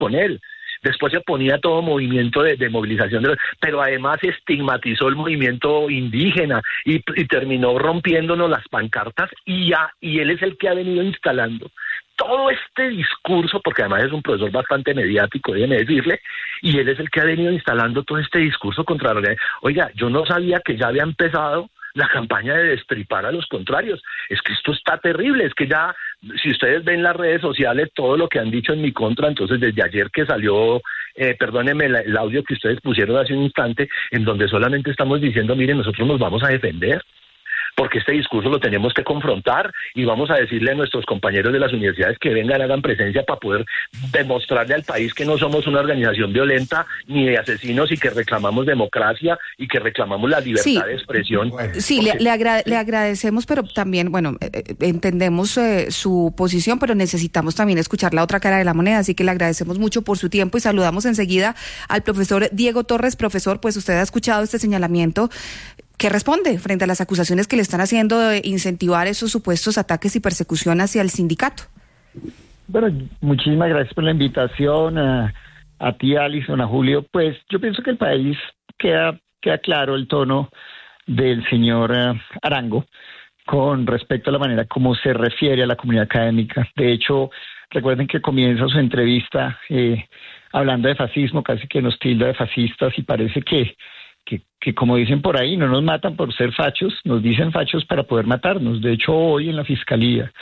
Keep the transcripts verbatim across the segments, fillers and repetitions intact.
con él. Después se oponía a todo movimiento de, de movilización, de los, pero además estigmatizó el movimiento indígena y, y terminó rompiéndonos las pancartas y, ya, y él es el que ha venido instalando todo este discurso, porque además es un profesor bastante mediático, déjeme decirle, y él es el que ha venido instalando todo este discurso contra la... Oiga, yo no sabía que ya había empezado la campaña de destripar a los contrarios. Es que esto está terrible, es que ya, si ustedes ven las redes sociales, todo lo que han dicho en mi contra, entonces desde ayer que salió, eh, perdónenme el, el audio que ustedes pusieron hace un instante, en donde solamente estamos diciendo, miren, nosotros nos vamos a defender, porque este discurso lo tenemos que confrontar y vamos a decirle a nuestros compañeros de las universidades que vengan, hagan presencia para poder demostrarle al país que no somos una organización violenta ni de asesinos y que reclamamos democracia y que reclamamos la libertad sí, de expresión. Bueno. Sí, porque, le, le, agra- le agradecemos, pero también, bueno, eh, entendemos eh, su posición, pero necesitamos también escuchar la otra cara de la moneda, así que le agradecemos mucho por su tiempo y saludamos enseguida al profesor Diego Torres. Profesor, pues usted ha escuchado este señalamiento. ¿Qué responde frente a las acusaciones que le están haciendo de incentivar esos supuestos ataques y persecución hacia el sindicato? Bueno, muchísimas gracias por la invitación, a, a ti, Alison, a Julio. Pues yo pienso que el país queda, queda claro el tono del señor uh, Arango con respecto a la manera como se refiere a la comunidad académica. De hecho, recuerden que comienza su entrevista eh, hablando de fascismo, casi que nos tilda de fascistas y parece que Que, que como dicen por ahí, no nos matan por ser fachos, nos dicen fachos para poder matarnos. De hecho, hoy en la fiscalía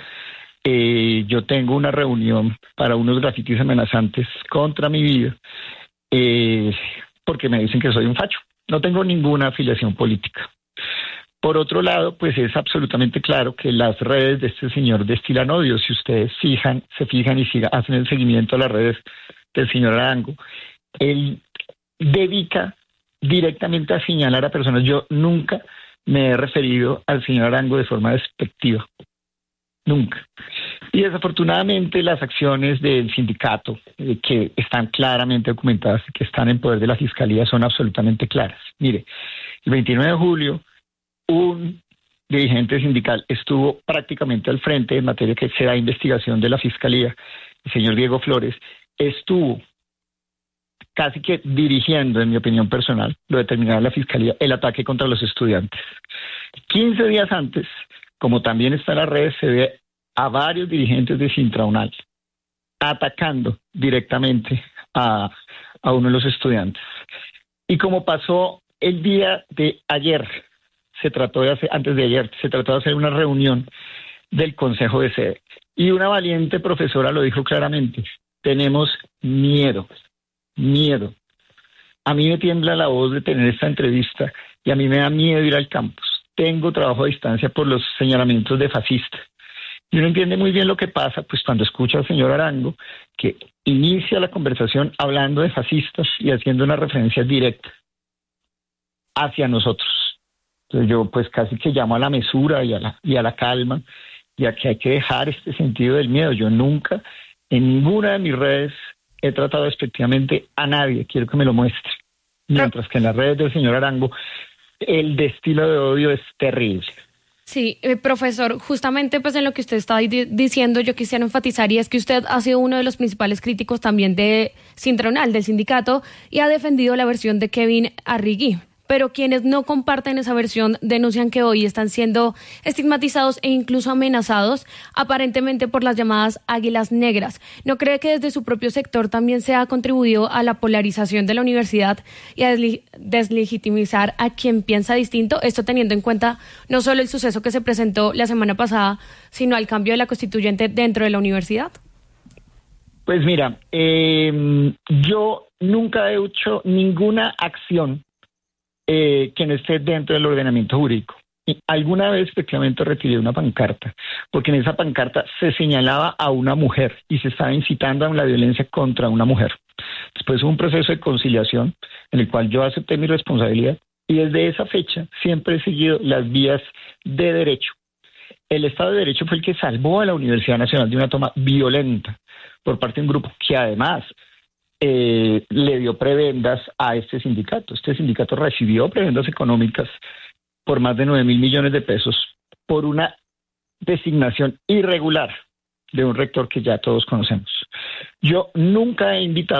eh, yo tengo una reunión para unos grafitis amenazantes contra mi vida, eh, porque me dicen que soy un facho. No tengo ninguna afiliación política. Por otro lado, pues es absolutamente claro que las redes de este señor destilan odio. Si ustedes fijan, se fijan y siga, hacen el seguimiento a las redes del señor Arango, él dedica directamente a señalar a personas. Yo nunca me he referido al señor Arango de forma despectiva, nunca. Y desafortunadamente las acciones del sindicato, eh, que están claramente documentadas y que están en poder de la Fiscalía, son absolutamente claras. Mire, el veintinueve de julio, un dirigente sindical estuvo prácticamente al frente en materia que será investigación de la Fiscalía, el señor Diego Flores, estuvo casi que dirigiendo, en mi opinión personal, lo determinará la Fiscalía, el ataque contra los estudiantes. quince días antes, como también está en las redes, se ve a varios dirigentes de Sintraunal atacando directamente a, a uno de los estudiantes. Y como pasó el día de ayer, se trató de hacer, antes de ayer, se trató de hacer una reunión del Consejo de Sede. Y una valiente profesora lo dijo claramente, tenemos miedo. Miedo. A mí me tiembla la voz de tener esta entrevista y a mí me da miedo ir al campus. Tengo trabajo a distancia por los señalamientos de fascista. Y uno entiende muy bien lo que pasa pues cuando escucha al señor Arango que inicia la conversación hablando de fascistas y haciendo una referencia directa hacia nosotros. Entonces yo pues casi que llamo a la mesura y a la, y a la calma y a que hay que dejar este sentido del miedo. Yo nunca en ninguna de mis redes he tratado despectivamente a nadie, quiero que me lo muestre. Mientras que en las redes del señor Arango el destilo de odio es terrible. Sí, eh, profesor, justamente pues en lo que usted estaba di- diciendo yo quisiera enfatizar y es que usted ha sido uno de los principales críticos también de Sintraunal, del sindicato, y ha defendido la versión de Kevin Arrigui. Pero quienes no comparten esa versión denuncian que hoy están siendo estigmatizados e incluso amenazados, aparentemente por las llamadas águilas negras. ¿No cree que desde su propio sector también se ha contribuido a la polarización de la universidad y a desli- deslegitimizar a quien piensa distinto? Esto teniendo en cuenta no solo el suceso que se presentó la semana pasada, sino al cambio de la constituyente dentro de la universidad. Pues mira, eh, yo nunca he hecho ninguna acción Eh, que no esté dentro del ordenamiento jurídico. Y alguna vez efectivamente retiré una pancarta, porque en esa pancarta se señalaba a una mujer y se estaba incitando a la violencia contra una mujer. Después hubo un proceso de conciliación en el cual yo acepté mi responsabilidad y desde esa fecha siempre he seguido las vías de derecho. El Estado de Derecho fue el que salvó a la Universidad Nacional de una toma violenta por parte de un grupo que además Eh, le dio prebendas a este sindicato. Este sindicato recibió prebendas económicas por más de nueve mil millones de pesos por una designación irregular de un rector que ya todos conocemos. Yo nunca he invitado